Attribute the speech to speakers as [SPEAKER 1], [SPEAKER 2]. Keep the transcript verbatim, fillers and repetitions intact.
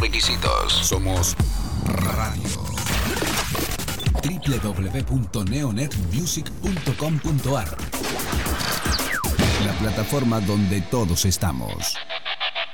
[SPEAKER 1] Requisitos. Somos radio. doble u doble u doble u punto neonet music punto com punto a r. La plataforma donde todos estamos.